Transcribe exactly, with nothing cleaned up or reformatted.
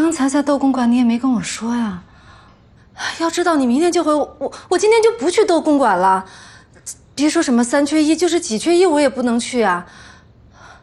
刚才在斗公馆，你也没跟我说呀。要知道你明天就回，我我今天就不去斗公馆了。别说什么三缺一，就是几缺一我也不能去啊。